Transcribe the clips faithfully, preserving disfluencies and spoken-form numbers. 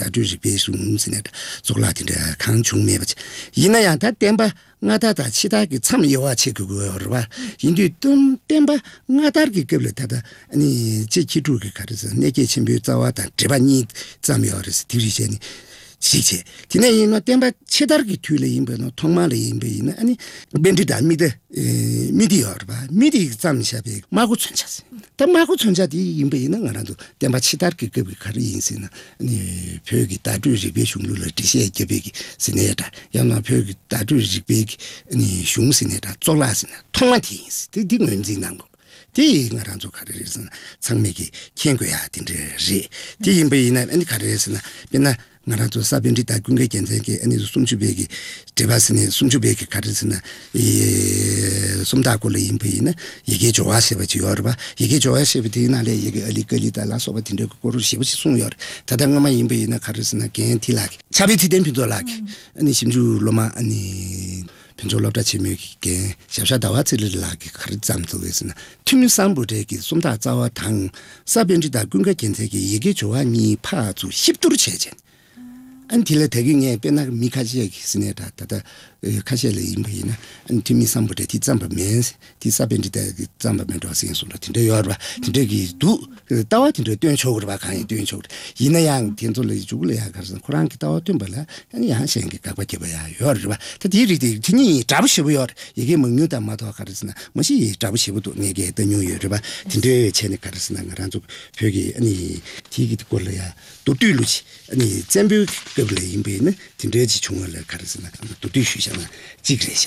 다주지 배수음스네 조라딘데 강중매버지 이나야 다 땜바 나다다 치다기 참 여와치 그거라 인디 뜸 땜바 나다기 급레다다 아니 제 기두기 가르서 내게 준비 자와다 제반이 잠여르스 디리제니 시체 디네 이노 땜바 치다기 튀레 임베노 통마레 임베이나 아니 벤디다 미데 미디어바 미디 잠샤베 마고 춘차스 다 마고 춘자디 임베이나 가라도 땜바 치다기 급이 가르 인세나 아니 벽이 다주지 배슝룰을 디시에 gebeki 시네다 야나 벽이 다주지 배기 아니 슝시네다 졸라스나 통마티스 디딩은지난 거 디 나란조 가르르스나 상맥이 ken고야 딘데 리 디임베이나 아니 가르르스나 맨나 나라도 사빈디 다군게 견제게 아니 숨주베기 데바스니 숨주베기 가르스나 이 숨다고를 임베이나 이게 좋아세버지 여러봐 이게 좋아세버디나래 이게 알리끌리달라 소바딘데 고루 시부시 숨여 다당가만 임베이나 가르스나 겐티라기 차비티 덴피도라기 아니 심주 로마 아니 펜졸럽다 치미게 샤샤다와츠르라기 가르잠도에서나 팀상부대기 숨다 자와 당 사빈디 다군게 견제게 이게 좋아니 파주 십도로 체제 안틸레 대경에 빼나 미카지에 기스네다 다다 카시엘레 임베이나 안티미 삼부데 디잠바멘 디사벤디데 디잠바멘도 생소라 틴데 여르바 틴데기 두 따와 틴데 뛰어초그르 바 간이 뛰어초그르 이나양 틴솔레 주글레야 가서 코란기 따와 뛰벌라 아니 한생게 각바게 봐야 여르바 디리디 틴이 잡으시고요 이게 먹뉴다 마도 가르스나 뭐시 잡으시고도 내게 더뉴 여르바 틴데 체네 가르스나 가란조 벽이 아니 디기 듣고래야 또 뛰루지 아니 잼뷰 급레 임베이는 틴데지 총을 가르스나 또 뛰시 지그레샤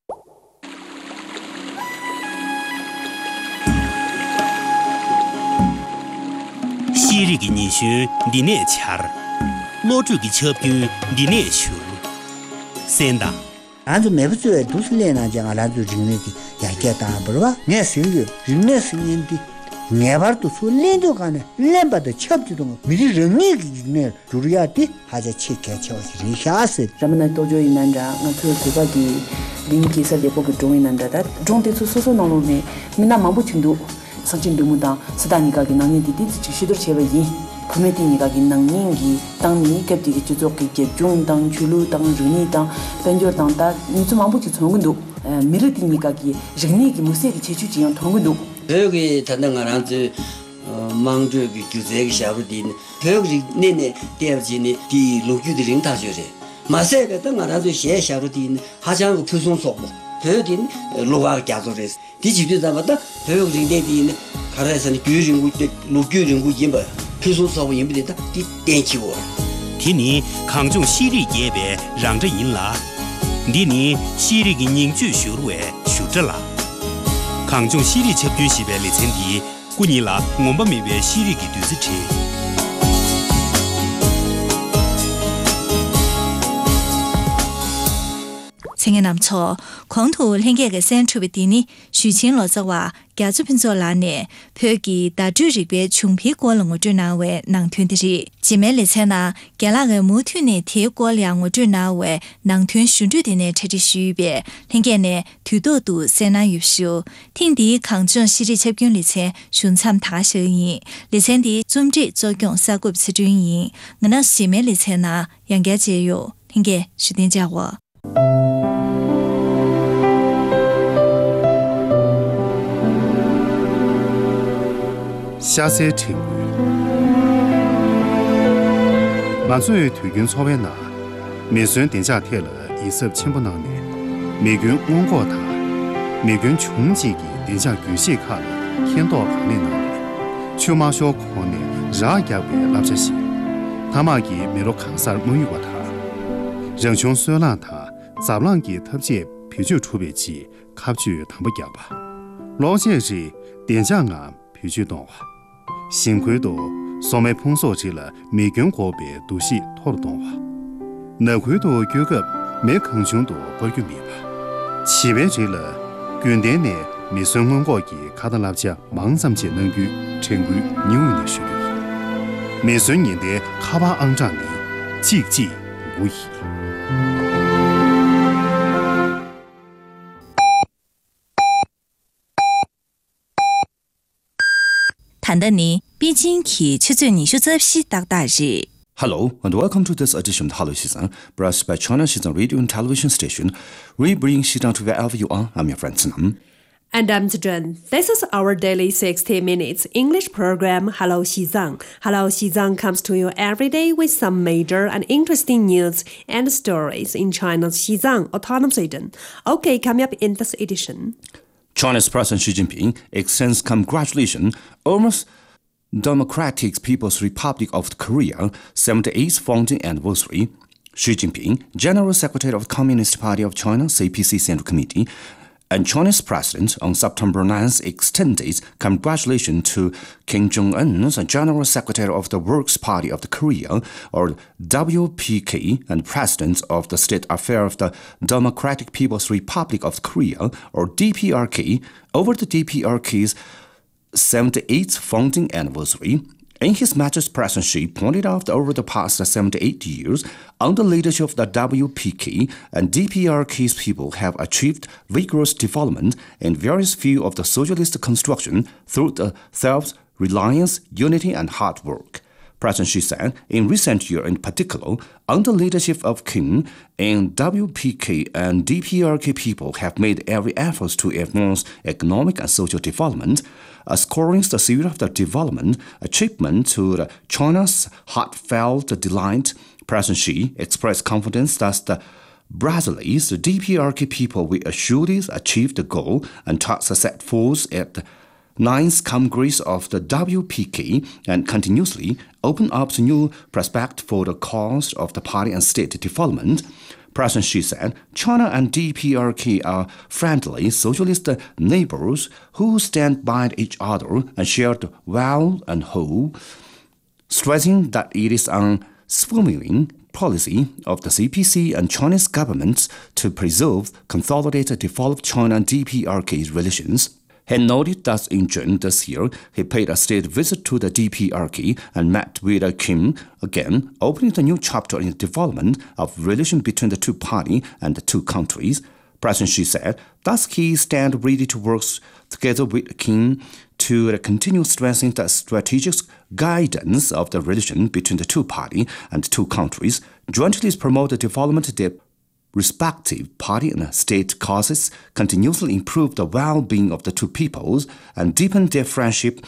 시리기 니슈 니네 차르 로주기 첩규 니네 슈 센다 아주 매부주에 두슬레나 장아 라주 징네기 야게다 버와 네 생유 징네 생인디 네바르도 술렌도 가네 렘바도 첩지도 미리 르니기 네 두리아티 하자 치케 쳐지 리샤스 자만나 도저 있는다 나그 그거기 링기서 대보고 종이난다다 종대수 소소 나오네 미나 마부친도 상진도 무다 스다니가기 나니디디 지시들 제베기 코메디니가기 나닝기 땅니 캡디기 주족기 제종당 줄루당 르니당 벤조당다 니좀 마부치 총근도 미르디니가기 르니기 무세기 제주지연 통근도 여기 단단한지 망주기 규제기 샤브딘 여기 내내 대지니 디 로규들인 다저래 마세가 땅아라도 셰샤르딘 하장고 표송소고 더딘 로가 가조레스 디지비다마다 여기 내디는 가라에서는 규ringu 로규ringu 임바 표송소고 임비다 디 땡치고 티니 강중 시리 예배 랑저 인라 니니 시리기 닝주 슈르웨 슈저라 강중 시리 첩규 시베 리첸디 꾸니라 몬바미베 시리기 뒤즈체 생애남초 광토 랭게게 센트비디니 슈친로저와 갸주핀조라네 벽이 다주리베 충피고롱을 주나웨 낭튠디리 지멜레체나 갸라게 무튜네 티고량을 주나웨 낭튠 슈주디네 체지슈베 랭게네 튜도도 세나유슈 팅디 강정 시리 첩균리체 슌참 다셔이 리첸디 좀지 적용 사급스준이 너나 시멜레체나 양게제요 팅게 슈딘자워 샤세 팅 만수의 퇴근 소변나 매순 된자贴了 이섭 첨부나네 매균 원고다 매균 총지기 된자 규시 카르天道 강내나 추마쇼 코네 라야베 랍자시 타마기 메로 강살 무유고다 정총 소란타 잡랑기 탑제 표주 추배지 갑주 담보야바 로제지 된자가 표주 동화 幸亏都所没碰索起了美军国别都是托了动画，那亏都有个没坑凶都不有明白，七百这了军队内没孙文国给卡达拉家忙咱们能够成为牛的水平，没孙人的卡巴昂战的积极无疑。 谈的你毕竟去去做你说这些大大事。 Hello, and welcome to this edition of Hello Xizang, brought by China Xizang Radio and Television Station. We bring Xizang to wherever you are. I'm your friend Sinam. And I'm Zhen. This is our daily sixty minutes English program, Hello Xizang. Hello Xizang comes to you every day with some major and interesting news and stories in China's Xizang Autonomous Region. Okay, coming up in this edition. China's President Xi Jinping extends congratulations almost Democratic People's Republic of Korea seventy-eighth founding anniversary. Xi Jinping, General Secretary of the Communist Party of China, C P C Central Committee, and China's President on September ninth extended congratulations to Kim Jong-un, General Secretary of the Works Party of the Korea, or W P K, and President of the State Affairs of the Democratic People's Republic of Korea, or D P R K, over the D P R K's seventy-eighth founding anniversary. In his message, President Xi pointed out that over the past seventy-eight years, under the leadership of the W P K and D P R K's people have achieved vigorous development in various fields of the socialist construction through the self-reliance, unity, and hard work. President Xi said, in recent years in particular, under the leadership of Kim and W P K and D P R K people have made every effort to advance economic and social development, scoring the series of the development achievement to the China's heartfelt delight. President Xi expressed confidence that the Brazil's D P R K people will assuredly achieve the goal and thus set forth at the ninth Congress of the W P K and continuously open up the new prospect for the cause of the party and state development. President Xi said, China and D P R K are friendly socialist neighbors who stand by each other and share the well and whole, stressing that it is an unswerving policy of the C P C and Chinese governments to preserve, consolidate, and develop China and D P R K's relations. He noted that in June this year, he paid a state visit to the D P R K and met with Kim again, opening the new chapter in the development of relations between the two parties and the two countries. President Xi said, thus he stands ready to work together with Kim to continue strengthening the strategic guidance of the relation between the two parties and the two countries, jointly promote the development of their respective party and state causes, continuously improve the well-being of the two peoples, and deepen their friendship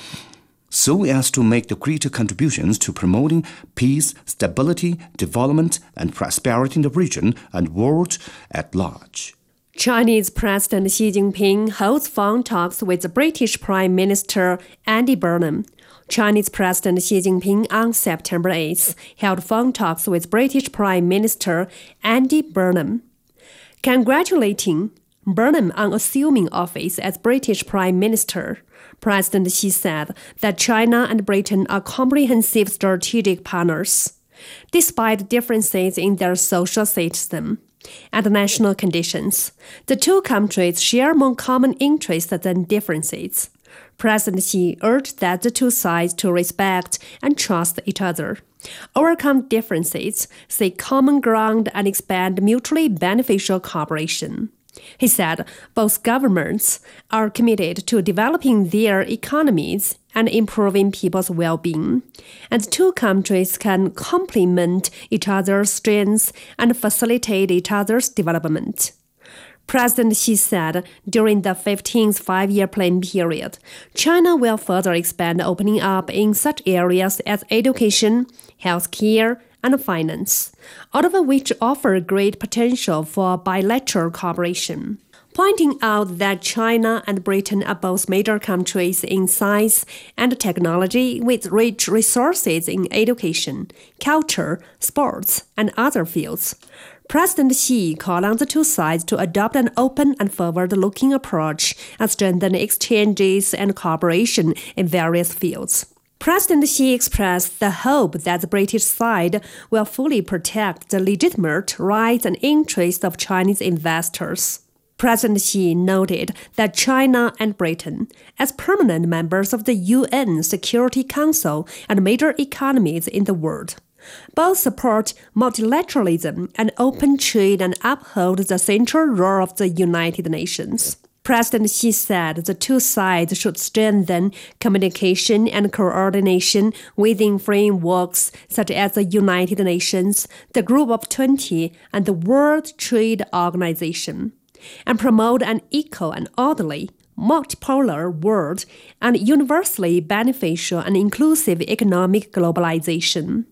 so as to make the greater contributions to promoting peace, stability, development, and prosperity in the region and world at large. Chinese President Xi Jinping holds phone talks with the British Prime Minister Andy Burnham. Chinese President Xi Jinping on September eighth held phone talks with British Prime Minister Andy Burnham. Congratulating Burnham on assuming office as British Prime Minister, President Xi said that China and Britain are comprehensive strategic partners. Despite differences in their social system and national conditions, the two countries share more common interests than differences. President Xi urged that the two sides to respect and trust each other, overcome differences, seek common ground, and expand mutually beneficial cooperation. He said both governments are committed to developing their economies and improving people's well-being, and the two countries can complement each other's strengths and facilitate each other's development. President Xi said during the fifteenth five-year plan period, China will further expand opening up in such areas as education, healthcare, and finance, all of which offer great potential for bilateral cooperation. Pointing out that China and Britain are both major countries in science and technology with rich resources in education, culture, sports, and other fields. President Xi called on the two sides to adopt an open and forward-looking approach and strengthen exchanges and cooperation in various fields. President Xi expressed the hope that the British side will fully protect the legitimate rights and interests of Chinese investors. President Xi noted that China and Britain, as permanent members of the U N Security Council and major economies in the world, both support multilateralism and open trade and uphold the central role of the United Nations. President Xi said the two sides should strengthen communication and coordination within frameworks such as the United Nations, the Group of twenty, and the World Trade Organization, and promote an equal and orderly, multipolar world and universally beneficial and inclusive economic globalization.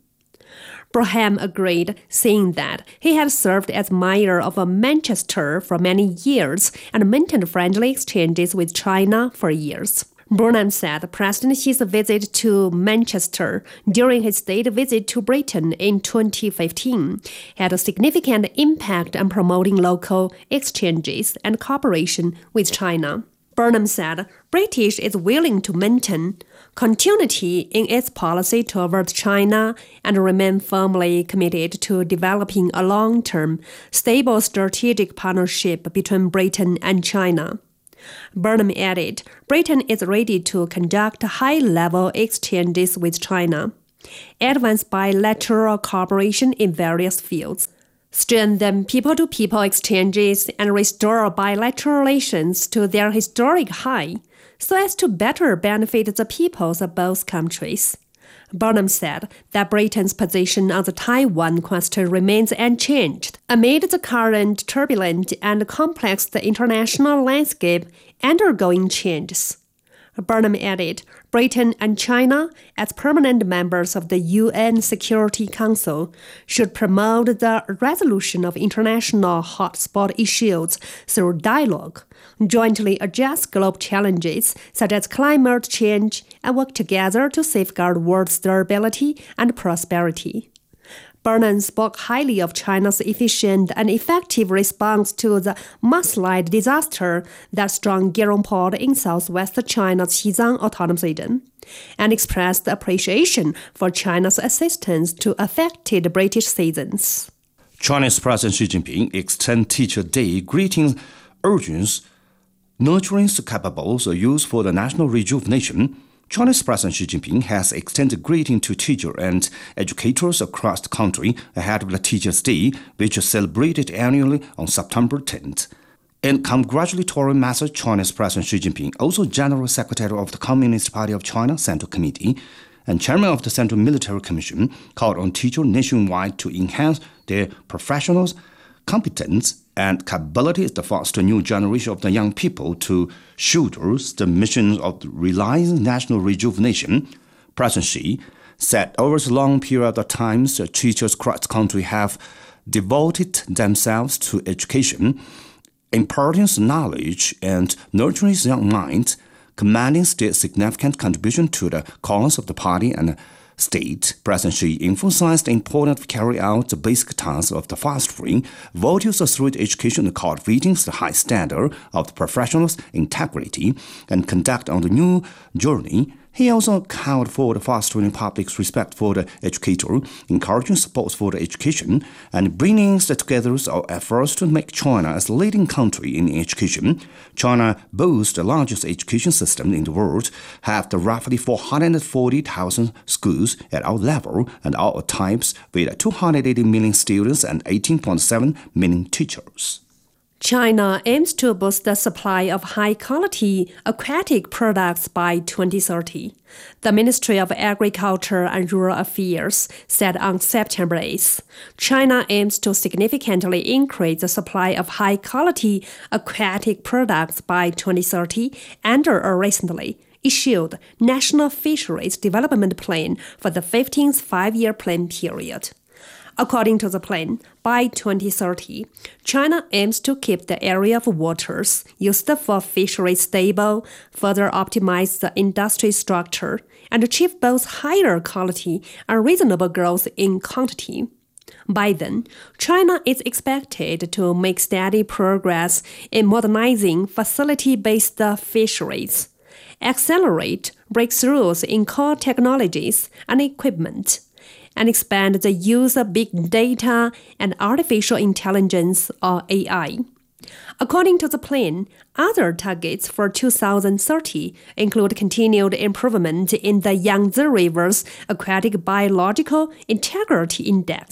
Braham agreed, saying that he had served as mayor of Manchester for many years and maintained friendly exchanges with China for years. Burnham said President Xi's visit to Manchester during his state visit to Britain in twenty fifteen had a significant impact on promoting local exchanges and cooperation with China. Burnham said British is willing to maintain continuity in its policy towards China and remain firmly committed to developing a long-term, stable strategic partnership between Britain and China. Burnham added, Britain is ready to conduct high-level exchanges with China, advance bilateral cooperation in various fields, strengthen people-to-people exchanges, and restore bilateral relations to their historic high, so as to better benefit the peoples of both countries. Burnham said that Britain's position on the Taiwan question remains unchanged amid the current turbulent and complex international landscape undergoing changes. Burnham added, Britain and China, as permanent members of the U N Security Council, should promote the resolution of international hotspot issues through dialogue, jointly address global challenges such as climate change, and work together to safeguard world stability and prosperity. Burnham spoke highly of China's efficient and effective response to the mudslide disaster that struck Gyeong Port in southwest China's Xizang Autonomous Region, and expressed appreciation for China's assistance to affected British citizens. Chinese President Xi Jinping extended Teacher Day greetings, urging nurturing capable youth for the national rejuvenation. Chinese President Xi Jinping has extended greeting to teachers and educators across the country ahead of the Teachers' Day, which is celebrated annually on September tenth. In congratulatory message, Chinese President Xi Jinping, also General Secretary of the Communist Party of China Central Committee and Chairman of the Central Military Commission, called on teachers nationwide to enhance their professional competence and capabilities to foster a new generation of the young people to shoulder the mission of realizing national rejuvenation. President Xi said over the long period of time, the teachers across the country have devoted themselves to education, imparting knowledge and nurturing young minds, commanding their significant contribution to the cause of the party and state. President Xi emphasized the importance of carrying out the basic tasks of the fostering values through education and cultivating the high standard of the professional's integrity and conduct on the new journey. He also called for the fostering public's respect for the educator, encouraging support for the education, and bringing together our efforts to make China as a leading country in education. China boasts the largest education system in the world, have the roughly four hundred forty thousand schools at our level and all types with two hundred eighty million students and eighteen point seven million teachers. China aims to boost the supply of high-quality aquatic products by twenty thirty. The Ministry of Agriculture and Rural Affairs said on September eighth, China aims to significantly increase the supply of high-quality aquatic products by twenty thirty under a recently issued National Fisheries Development Plan for the fifteenth five-year plan period. According to the plan, by twenty thirty, China aims to keep the area of waters used for fisheries stable, further optimize the industry structure, and achieve both higher quality and reasonable growth in quantity. By then, China is expected to make steady progress in modernizing facility-based fisheries, accelerate breakthroughs in core technologies and equipment, and expand the use of big data and artificial intelligence, or A I. According to the plan, other targets for two thousand thirty include continued improvement in the Yangtze River's Aquatic Biological Integrity Index,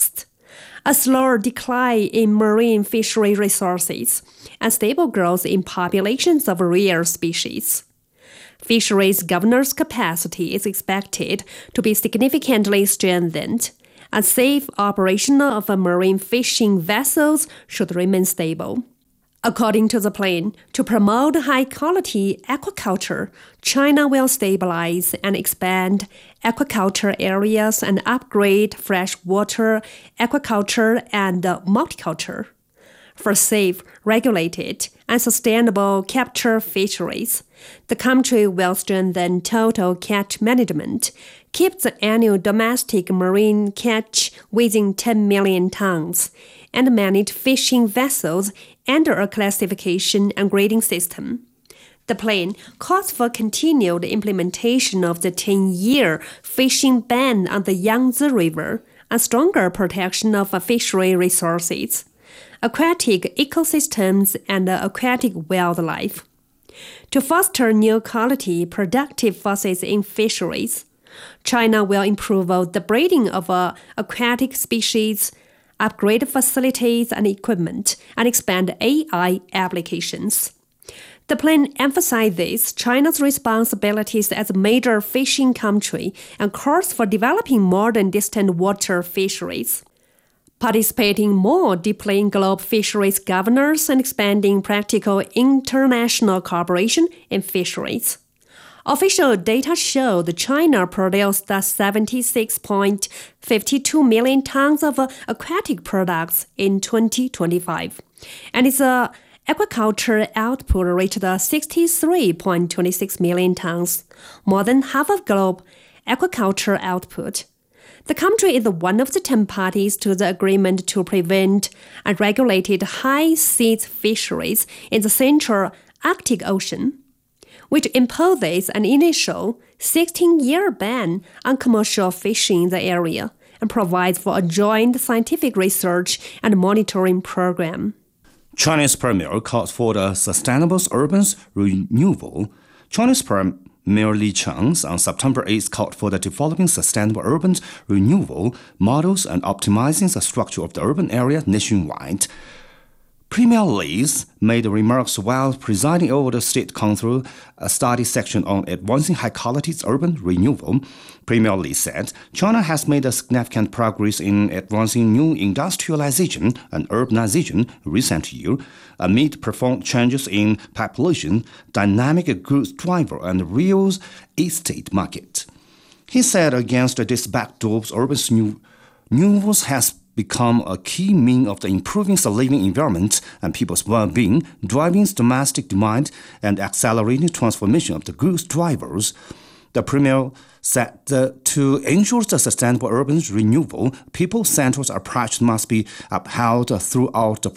a slower decline in marine fishery resources, and stable growth in populations of rare species. Fisheries governors' capacity is expected to be significantly strengthened, and safe operation of marine fishing vessels should remain stable. According to the plan, to promote high-quality aquaculture, China will stabilize and expand aquaculture areas and upgrade freshwater aquaculture and multiculture. For safe, regulated, and sustainable capture fisheries, the country will strengthen total catch management, keep the annual domestic marine catch within ten million tons, and manage fishing vessels under a classification and grading system. The plan calls for continued implementation of the ten-year fishing ban on the Yangtze River and stronger protection of fishery resources, aquatic ecosystems, and aquatic wildlife. To foster new quality, productive forces in fisheries, China will improve the breeding of uh, aquatic species, upgrade facilities and equipment, and expand A I applications. The plan emphasizes China's responsibilities as a major fishing country and calls for developing modern distant water fisheries, participating more deeply in global fisheries governance and expanding practical international cooperation in fisheries. Official data show that China produced seventy-six point five two million tons of aquatic products in twenty twenty-five, and its uh, aquaculture output reached sixty-three point two six million tons, more than half of global aquaculture output. The country is one of the ten parties to the agreement to prevent unregulated high-seas fisheries in the Central Arctic Ocean, which imposes an initial sixteen-year ban on commercial fishing in the area and provides for a joint scientific research and monitoring program. Chinese Premier called for the sustainable urban renewal. Chinese Premier Li Cheng on September eighth called for the developing sustainable urban renewal models and optimizing the structure of the urban area nationwide. Premier Li made remarks while presiding over the State Council a study section on advancing high-quality urban renewal. Premier Li said China has made a significant progress in advancing new industrialization and urbanization recent years amid profound changes in population, dynamic growth driver, and real estate market. He said against this backdrop, urban renewal has become a key means of the improving the living environment and people's well-being, driving domestic demand and accelerating transformation of the growth drivers. The Premier said that to ensure the sustainable urban renewal, people-centered approach must be upheld throughout the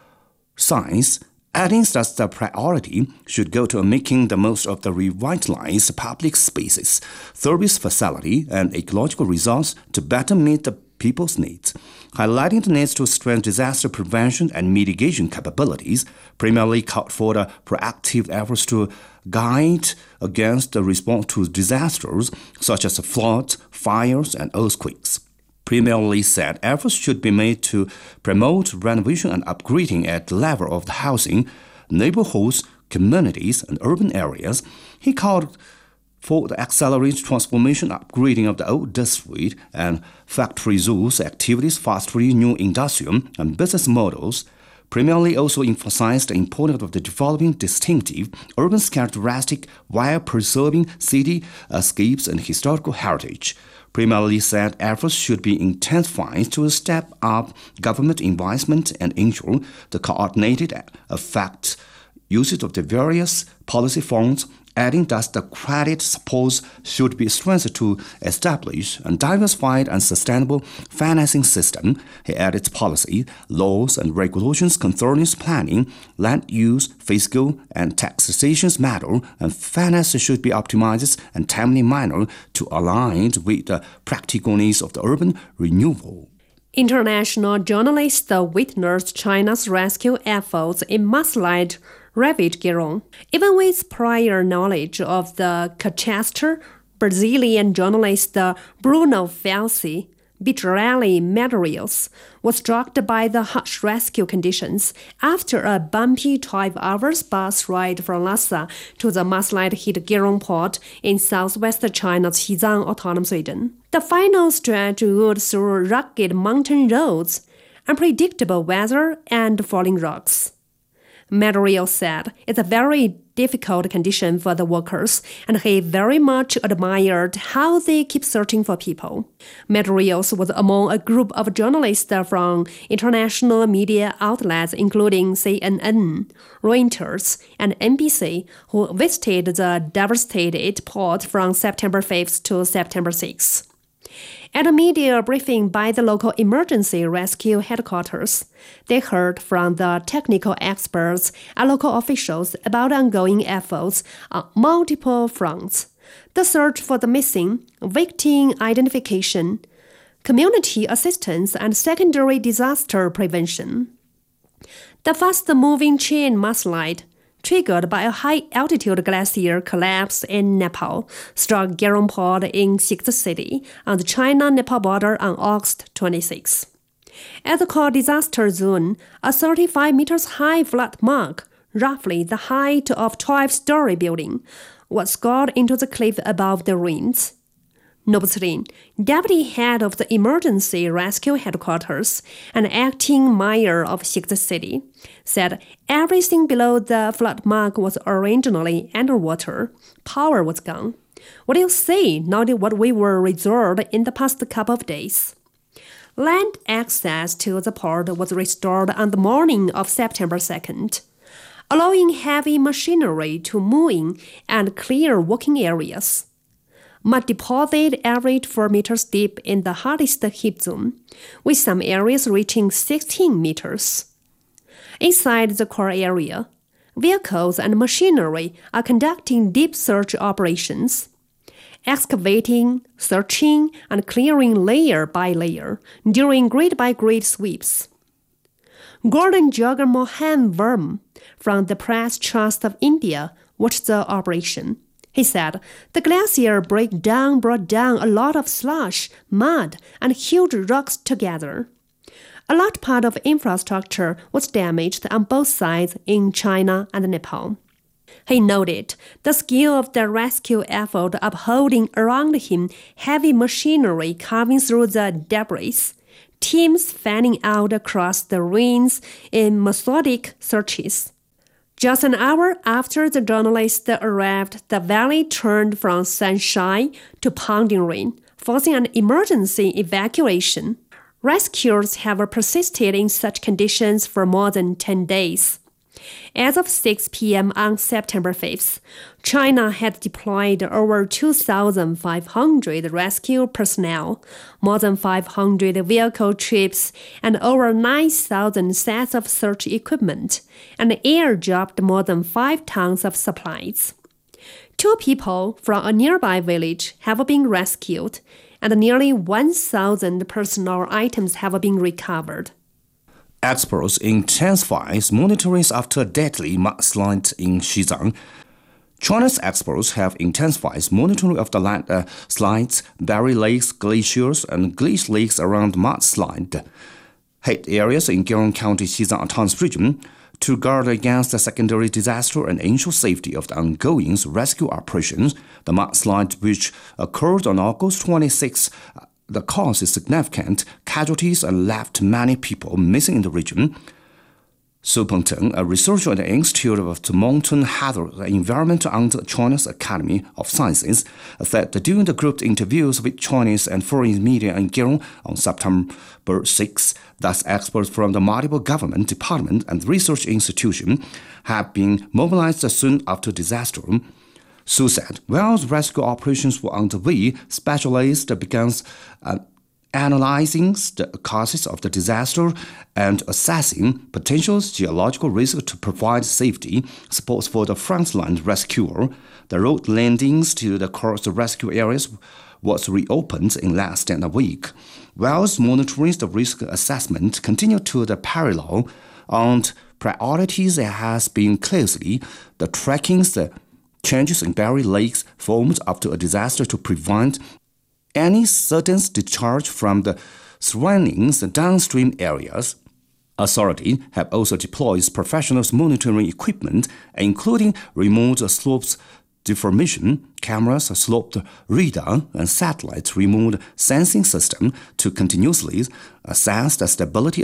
process, adding that the priority should go to making the most of the revitalized public spaces, service facility, and ecological resources to better meet the people's needs. Highlighting the need to strengthen disaster prevention and mitigation capabilities, Premier Li called for the proactive efforts to guide against the response to disasters such as floods, fires, and earthquakes. Premier Li said efforts should be made to promote renovation and upgrading at the level of the housing, neighborhoods, communities, and urban areas. He called for the accelerated transformation upgrading of the old district and factory zones activities, fostering new industrial and business models. Premier Li also emphasized the importance of the developing distinctive urban characteristics while preserving city escapes and historical heritage. Premier Li said efforts should be intensified to step up government investment and ensure the coordinated effect usage of the various policy funds, adding that the credit support should be strengthened to establish a diversified and sustainable financing system. He added policy, laws, and regulations concerning planning, land use, fiscal, and taxation matter, and finance should be optimized and timely manner to align with the practical needs of the urban renewal. International journalists witnessed China's rescue efforts in mudslide ravaged Giron. Even with prior knowledge of the catastrophe, Brazilian journalist Bruno Felci beach rally materials, was struck by the harsh rescue conditions after a bumpy twelve hours bus ride from Lhasa to the mudslide-hit Gerong port in southwest China's Xizang Autonomous Region. The final stretch would through rugged mountain roads, unpredictable weather, and falling rocks. Material said it's a very difficult condition for the workers, and he very much admired how they keep searching for people. Materials was among a group of journalists from international media outlets including C N N, Reuters, and N B C who visited the devastated port from September fifth to September sixth. At a media briefing by the local emergency rescue headquarters, they heard from the technical experts and local officials about ongoing efforts on multiple fronts: the search for the missing, victim identification, community assistance, and secondary disaster prevention. The fast-moving chain mudslide, triggered by a high-altitude glacier collapse in Nepal, struck Gerong Port in Sikh City on the China-Nepal border on August twenty-sixth. At the core disaster zone, a thirty-five meters high flat mark, roughly the height of a twelve-story building, was scored into the cliff above the ruins. Nobsrin, deputy head of the emergency rescue headquarters and acting mayor of Sikh City, said everything below the flood mark was originally underwater. Power was gone. What do you say, not what we were reserved in the past couple of days? Land access to the port was restored on the morning of September second, allowing heavy machinery to move in and clear working areas. Mud deposit averaged four meters deep in the hardest hit zone, with some areas reaching sixteen meters. Inside the core area, vehicles and machinery are conducting deep search operations, excavating, searching, and clearing layer by layer during grade-by-grade sweeps. Gordon Jagan Mohan Verma from the Press Trust of India watched the operation. He said, the glacier breakdown brought down a lot of slush, mud, and huge rocks together. A large part of infrastructure was damaged on both sides in China and Nepal. He noted the skill of the rescue effort upholding around him heavy machinery carving through the debris, teams fanning out across the ruins in methodic searches. Just an hour after the journalists arrived, the valley turned from sunshine to pounding rain, forcing an emergency evacuation. Rescuers have persisted in such conditions for more than ten days. As of six p.m. on September fifth, China had deployed over two thousand five hundred rescue personnel, more than five hundred vehicle trips, and over nine thousand sets of search equipment, and airdropped more than five tons of supplies. Two people from a nearby village have been rescued, and nearly one thousand personal items have been recovered. Experts intensify monitoring after deadly mudslide in Xizang. China's experts have intensified monitoring of the landslides, berry lakes, glaciers, and glacier lakes around mudslide hit areas in Gerong County, Xizang Autonomous Region to guard against the secondary disaster and ensure safety of the ongoing rescue operations. The mudslide, which occurred on August twenty-sixth, the cause is significant casualties and left many people missing in the region. Su Pengteng, a researcher at the Institute of Mountain Hazard and Environment under China's Academy of Sciences, said that during the group interviews with Chinese and foreign media in Gerong on September sixth, that experts from the multiple government departments and research institutions have been mobilized soon after disaster. Su said, while the rescue operations were underway, specialists began uh, analyzing the causes of the disaster and assessing potential geological risks to provide safety support for the frontline rescuer. The road landings to the coast rescue areas was reopened in less than a week. Whilst monitoring the risk assessment continued to the parallel, and priorities has been closely the tracking the changes in berry lakes formed after a disaster to prevent any certain discharge from the surroundings downstream areas. Authorities have also deployed professional monitoring equipment, including remote slopes deformation cameras, slope radar, and satellite remote sensing system to continuously assess the stability